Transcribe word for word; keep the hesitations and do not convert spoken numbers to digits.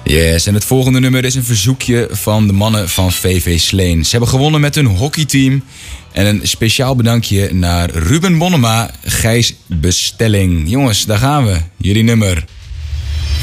Yes, en het volgende nummer is een verzoekje van de mannen van V V Sleen. Ze hebben gewonnen met hun hockeyteam. En een speciaal bedankje naar Ruben Bonnema, Gijs Bestelling. Jongens, daar gaan we. Jullie nummer.